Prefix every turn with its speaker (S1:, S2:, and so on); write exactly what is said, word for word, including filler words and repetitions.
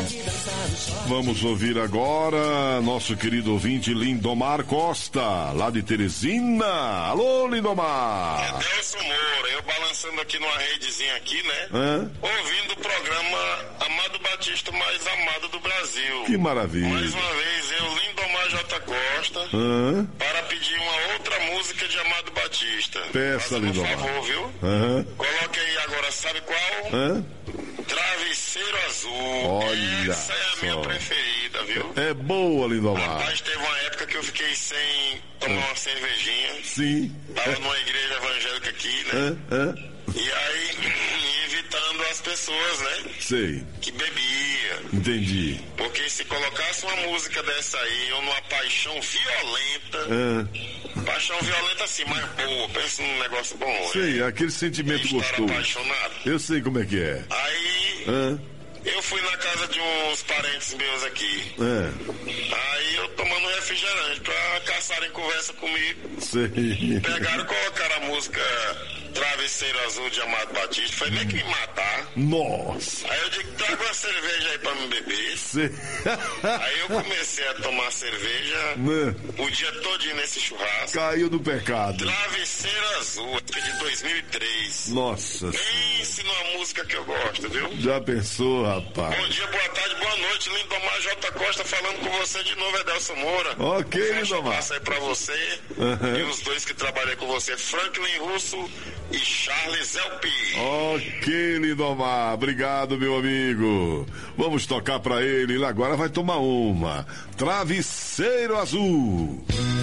S1: Vamos ouvir agora nosso querido ouvinte Lindomar Costa, lá de Teresina. Alô, Lindomar.
S2: É Delson Moura, eu balançando aqui numa redezinha aqui, né?
S1: Hã?
S2: Ouvindo o programa Amado Batista, mais amado do Brasil.
S1: Que maravilha.
S2: Mais uma vez, eu, Lindomar J. Costa,
S1: Hã?
S2: para pedir uma outra música de Amado Batista.
S1: Peça, Lindomar.
S2: Por favor, viu?
S1: Hã?
S2: Coloque aí agora, sabe qual?
S1: Hã?
S2: Travesseiro Azul.
S1: Olha
S2: Essa é a
S1: só.
S2: minha preferida, viu?
S1: É boa, Lindomar.
S2: Rapaz, teve uma época que eu fiquei sem tomar uma cervejinha.
S1: Sim.
S2: Tava numa igreja evangélica aqui, né?
S1: Hã? Hã?
S2: E aí, evitando as pessoas, né?
S1: Sei.
S2: Que bebia.
S1: Entendi.
S2: Porque se colocasse uma música dessa aí, eu numa paixão violenta.
S1: Hã?
S2: Paixão violenta assim, mas boa. Pensa num negócio bom.
S1: Sei,
S2: né?
S1: aquele sentimento
S2: Estar
S1: gostoso.
S2: apaixonado.
S1: Eu sei como é que é.
S2: Aí,
S1: Hã?
S2: eu fui na casa de uns parentes meus aqui.
S1: Hã?
S2: Aí eu tomando refrigerante pra caçarem conversa comigo.
S1: Sei.
S2: Pegaram e colocaram a música Travesseiro Azul de Amado Batista. Foi meio que me matar.
S1: Nossa.
S2: Aí eu digo, traga uma cerveja aí pra me beber.
S1: Sei.
S2: Aí eu comecei a tomar cerveja
S1: Né?
S2: o dia todinho nesse churrasco.
S1: Caiu no pecado.
S2: Travesseiro Azul, de dois mil e três.
S1: Nossa.
S2: Pense numa música que eu gosto, viu?
S1: Já pensou, rapaz?
S2: Bom dia, boa tarde, boa noite. Lindomar J. Costa falando com você de novo, Edelson Moura.
S1: Ok,
S2: Um forte
S1: Lindomar.
S2: abraço aí pra você
S1: Uhum.
S2: e os dois que trabalham com você, Franklin Russo e Charles Elpi.
S1: Ok, Lindomar. Obrigado, meu amigo. Vamos tocar pra ele. Ele agora vai tomar uma. Travesseiro Azul.